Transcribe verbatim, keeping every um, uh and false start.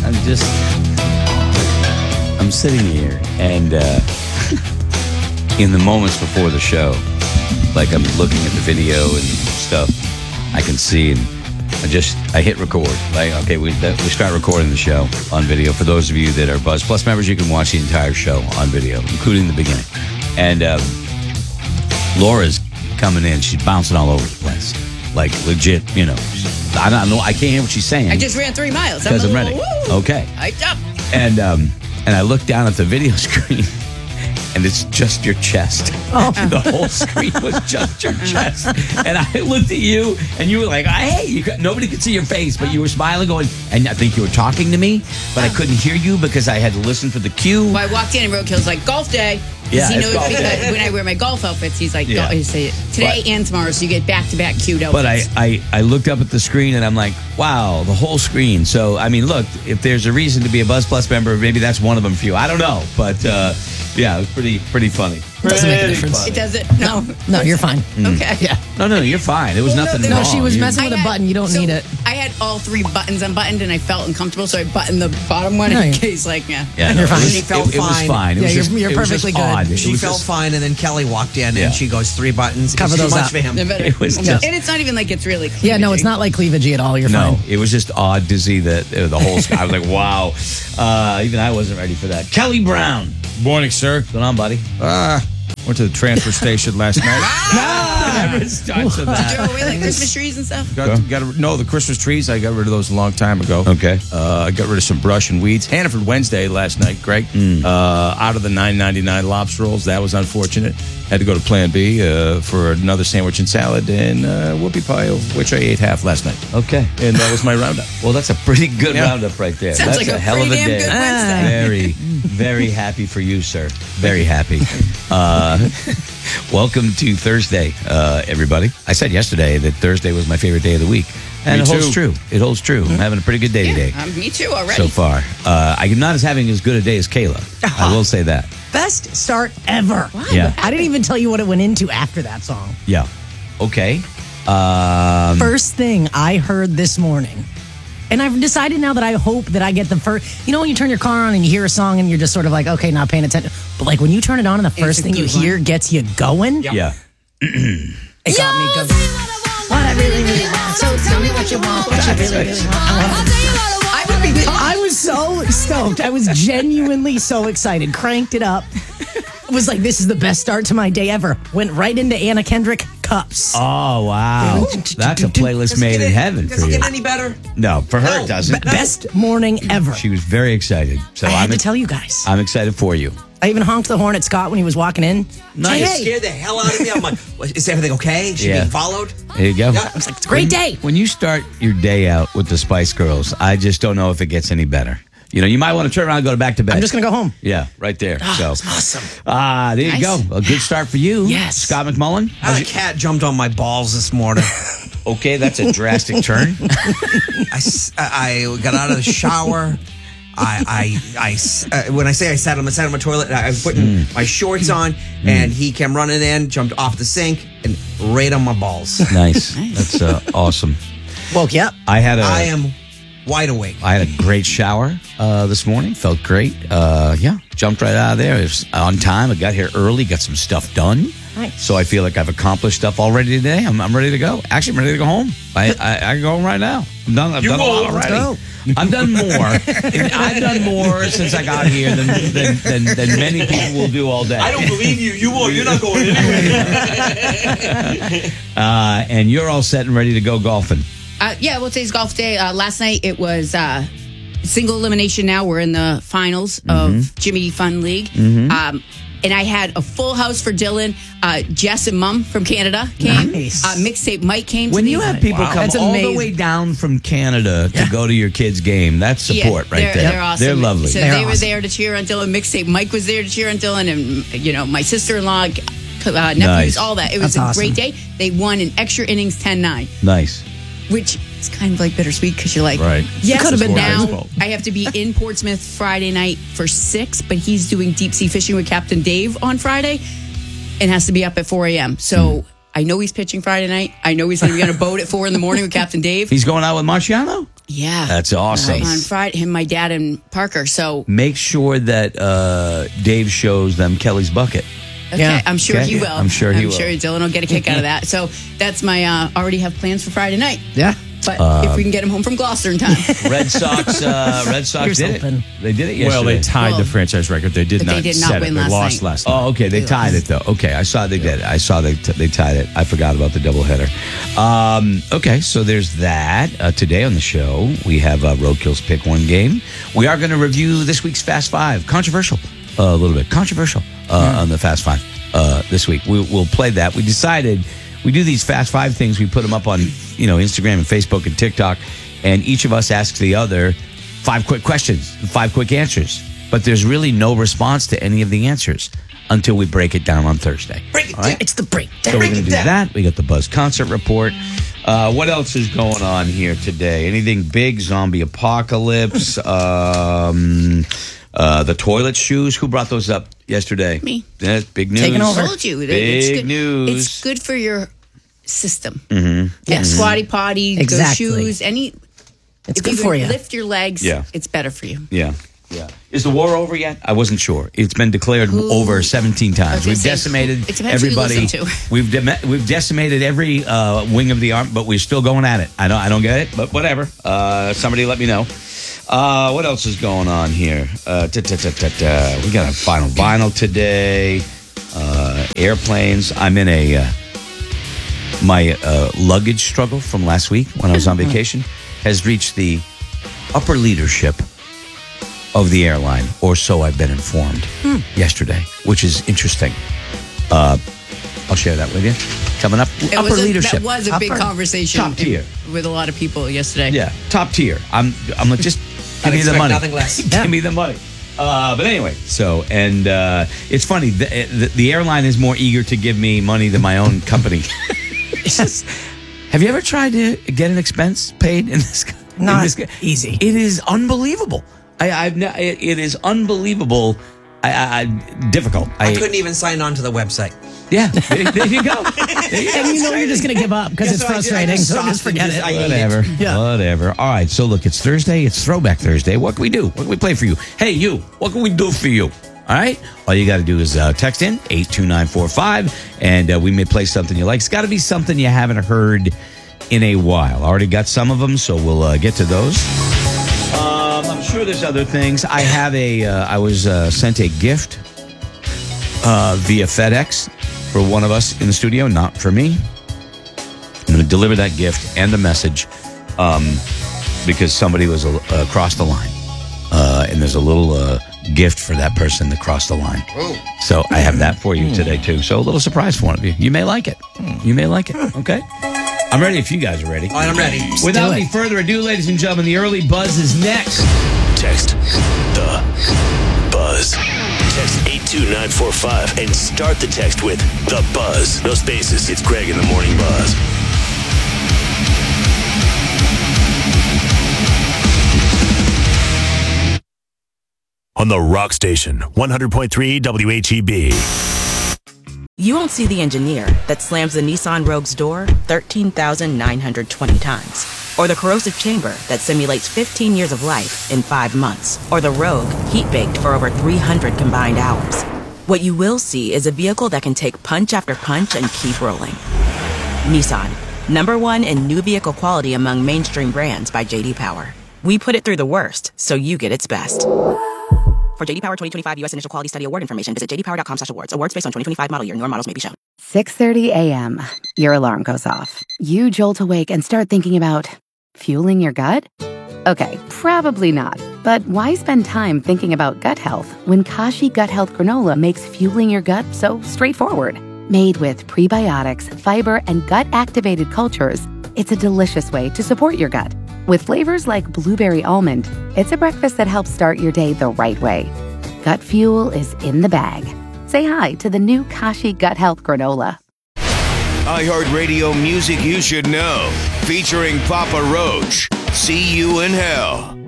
I'm just, I'm sitting here and uh, in the moments before the show, like I'm looking at the video and stuff, I can see and I just, I hit record. Like, okay, we we start recording the show on video. For those of you that are Buzz Plus members, you can watch the entire show on video, including the beginning. And um, Laura's coming in. She's bouncing all over the place. Like, legit, you know. I don't know. I can't hear what she's saying. I just ran three miles. Because I'm, I'm ready. Woo. Okay. Hyped up. And, um, and I look down at the video screen, and it's just your chest. Oh. The whole screen was just your chest. And I looked at you, and you were like, hey, you got, nobody could see your face, but you were smiling, going, and I think you were talking to me, but I couldn't hear you because I had to listen for the cue. Well, I walked in and Roadkill's like, golf day. Yeah, he it's knows golf because day. when I wear my golf outfits, he's like, Yeah. go, he say today But- and tomorrow, so you get back-to-back cued outfits. But I, I, I looked up at the screen and I'm like, wow, the whole screen. So, I mean, look, if there's a reason to be a Buzz Plus member, maybe that's one of them for you. I don't know. But, uh, yeah, it was pretty pretty funny. It doesn't make a difference. It doesn't. No. No, you're fine. Okay. Yeah. No, no, you're fine. It was Well, no, nothing there- wrong. No, she was You- messing with I a button. You don't so need it. I had all three buttons unbuttoned, and I felt uncomfortable, so I buttoned the bottom one No, in you- case, like, yeah. Yeah, You're no, fine. It was, She felt it, it was fine. fine. It Yeah, was you're- just, you're it was just perfectly good. odd. It She was felt just- fine, and then Kelly walked in, Yeah. and she goes, three buttons. Cover it's those too much up. for him. It was and just- it's not even like it's really Yeah, no, it's cleavagey. not like cleavagey at all. You're No, fine. it was just odd to see that uh, the whole sky. I was like, wow. Uh, even I wasn't ready for that. Kelly Brown. Morning, sir. What's going on, buddy? Uh, went to the transfer station last night. Never starts with that. Throw away like Christmas trees and stuff. Got, got no, the Christmas trees, I got rid of those a long time ago. Okay. Uh, I got rid of some brush and weeds. Hannaford Wednesday last night, Greg. Mm. Uh, out of the nine ninety-nine lobster rolls. That was unfortunate. Had to go to Plan B uh, for another sandwich and salad and uh, whoopie pie, of which I ate half last night. Okay. And that was my roundup. Well, that's a pretty good Yeah. roundup right there. Sounds That's like a, a hell of a pretty damn day. good Wednesday. Very, very happy for you, sir. Very happy. Uh, welcome to Thursday, uh, everybody. I said yesterday that Thursday was my favorite day of the week. And Me it holds too. true. It holds true. I'm having a pretty good day today Um, me too already. so far. Uh, I'm not as having as good a day as Kayla. I will say that. Best start ever. Yeah. I didn't even tell you what it went into after that song. Yeah. Okay. Um, First thing I heard this morning. And I've decided now that I hope that I get the first. You know, when you turn your car on and you hear a song and you're just sort of like, okay, not paying attention. But like when you turn it on and the first a thing you good one. hear gets you going, yeah. it got me going. What I really, really want. So tell me what you want. What you really, really want. I want I would be I was so stoked. I was genuinely so excited. Cranked it up. Was like, this is the best start to my day ever. Went right into Anna Kendrick, Cups. Oh, wow. That's a playlist Does it made get in any- heaven Does for it you. get any better? No, for her No. it doesn't. No. Best morning ever. She was very excited. So I had I'm to ex- tell you guys. I'm excited for you. I even honked the horn at Scott when he was walking in. Nice. It Hey, scared the hell out of me. I'm like, "What, is everything okay? Is she Yeah. being followed? There you go. Yeah. I was like, it's a great day. When you start your day out with the Spice Girls, I just don't know if it gets any better. You know, you might want to turn around and go back to bed. I'm just going to go home. Yeah, right there. so, Awesome. ah, there you Nice. go. A good start for you. Yes. Scott McMullen. I had a cat jumped on my balls this morning. Okay, that's a drastic turn. I, s- I- I got out of the shower. I, I, I s- uh, when I say I sat on the side of my toilet, I was putting my shorts on, and he came running in, jumped off the sink, and right on my balls. Nice. That's uh, awesome. Woke you up. I had a I am wide awake. I had a great shower uh, this morning. Felt great. Uh, yeah, jumped right out of there. It was on time. I got here early. Got some stuff done. Nice. So I feel like I've accomplished stuff already today. I'm, I'm ready to go. Actually, I'm ready to go home. I I, I can go home right now. I'm done. I've You done go a lot home. Let's already. go. I've done more. I've done more since I got here than than, than than many people will do all day. I don't believe you. You won't. You're not going anywhere. Uh, and you're all set and ready to go golfing. Uh, yeah, well, today's golf day. Uh, last night it was uh, single elimination. Now we're in the finals Mm-hmm. of Jimmy Fun League. Um, and I had a full house for Dylan. Uh, Jess and Mum from Canada came. Nice. Uh, Mixtape Mike came. When to you these- have people Wow. come That's all amazing. the way down from Canada to go to your kids' game, that's support Yeah, right they're, there. They're awesome. They're lovely. So They're they were awesome. there to cheer on Dylan. Mixtape Mike was there to cheer on Dylan, and you know my sister-in-law, uh, nephews, Nice. all that. It was That's a great awesome. day. They won in extra innings, ten nine, Nice. which is kind of like bittersweet because you're like, Right. yes, Could have been now baseball. I have to be in Portsmouth Friday night for six, but he's doing deep sea fishing with Captain Dave on Friday, and has to be up at four a.m. So. I know he's pitching Friday night. I know he's going to be on a boat at four in the morning with Captain Dave. He's going out with Marciano? Yeah. That's awesome. On Friday, him, my dad, and Parker. So, Make sure that uh, Dave shows them Kelly's bucket. okay, Yeah. I'm sure Okay. he will. I'm sure he I'm will. sure Dylan will get a kick out of that. So, that's my, uh, already have plans for Friday night. Yeah. But Um, if we can get him home from Gloucester in time. Red Sox. Uh, Red Sox Here's did hoping. it. They did it yesterday. Well, they tied Well, the franchise record. They did but they not did not set win it. They last lost night. last night. Oh, okay. They tied it though. Okay, I saw they did it. I saw they t- they tied it. I forgot about the doubleheader. Um, okay, so there's that. Uh, today on the show we have uh, Roadkill's Pick One game. We are going to review this week's Fast Five. Controversial, uh, a little bit controversial uh, on the Fast Five uh, this week. We, we'll play that. We decided we do these Fast Five things. We put them up on you know Instagram and Facebook and TikTok, and each of us asks the other five quick questions, five quick answers. But there's really no response to any of the answers until we break it down on Thursday. Break it All right? down. It's the break. So we're Break going to it do down. that. We got the Buzz concert report. Uh, what else is going on here today? Anything big? Zombie apocalypse? um, uh, the toilet shoes? Who brought those up yesterday? Me. That's big news. Taking over. I told you. Big it's good. news. It's good for your system. Mm-hmm. Yeah, squatty potty, Exactly. good shoes, any. It's if good you for can you. Lift your legs. Yeah. It's better for you. Yeah. Yeah. Is the war over yet? I wasn't sure. It's been declared Who- over seventeen I times. was gonna We've say, decimated it depends who you everybody. listen to. We've de- we've decimated every uh, wing of the army, but we're still going at it. I don't I don't get it, but whatever. Uh, somebody let me know. Uh, what else is going on here? Uh, ta- ta- ta- ta- ta. We got a final vinyl today. Uh, airplanes. I'm in a uh, my uh, luggage struggle from last week when I was on vacation has reached the upper leadership of the airline, or so I've been informed yesterday, which is interesting. Uh, I'll share that with you. Coming up, It upper was a, leadership. That was a big Upper- conversation. top tier. With a lot of people yesterday. Yeah, top tier. I'm I'm like, just give I'd me the expect money. nothing less. Give me the money. Uh, but anyway, so and uh, it's funny. The, the, the airline is more eager to give me money than my own company. It's just, have you ever tried to get an expense paid in this? in Not this, easy. It is unbelievable. I, I've ne- it, it is unbelievable. I, I, I difficult. I couldn't even sign on to the website. Yeah, there, there you go. There you go. And you know you're just going to give up because Yeah, it's so I did- I frustrating. just So stopped just and forget just- it. I- hate Whatever. Yeah. Whatever. All right. So look, it's Thursday. It's Throwback Thursday. What can we do? What can we play for you? Hey, you. What can we do for you? All right. All you got to do is uh, text in eight two nine four five, and uh, we may play something you like. It's got to be something you haven't heard in a while. I already got some of them, so we'll uh, get to those. Um, I'm sure there's other things. I have a. Uh, I was uh, sent a gift uh, via FedEx for one of us in the studio, not for me. I'm going to deliver that gift and a message um, because somebody was uh, across the line. Uh, and there's a little uh, gift for that person that crossed the line. So I have that for you today, too. So a little surprise for one of you. You may like it. You may like it. Okay? I'm ready if you guys are ready. All right, I'm ready. Without do any it. further ado, ladies and gentlemen, the early buzz is next. Text the buzz. Text eight two nine four five and start the text with the buzz. No spaces. It's Greg in the Morning Buzz. On the Rock Station, one hundred point three W H E B. You won't see the engineer that slams the Nissan Rogue's door thirteen thousand nine hundred twenty times. Or the corrosive chamber that simulates fifteen years of life in five months. Or the Rogue heat-baked for over three hundred combined hours. What you will see is a vehicle that can take punch after punch and keep rolling. Nissan, number one in new vehicle quality among mainstream brands by J D Power. We put it through the worst, so you get its best. For J D Power twenty twenty-five U S Initial Quality Study Award information, visit j d power dot com slash awards. Awards based on twenty twenty-five model year. Newer models may be shown. six thirty a.m. Your alarm goes off. You jolt awake and start thinking about fueling your gut? Okay, probably not. But why spend time thinking about gut health when Kashi Gut Health Granola makes fueling your gut so straightforward? Made with prebiotics, fiber, and gut-activated cultures, it's a delicious way to support your gut. With flavors like blueberry almond, it's a breakfast that helps start your day the right way. Gut fuel is in the bag. Say hi to the new Kashi Gut Health Granola. iHeartRadio music you should know. Featuring Papa Roach. See You in Hell.